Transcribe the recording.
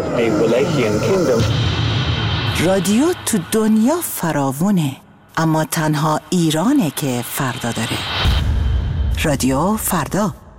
of the Wallachian kingdom. رادیو تو دنیا فراوونه، اما تنها ایرانه که فردا داره. رادیو فردا.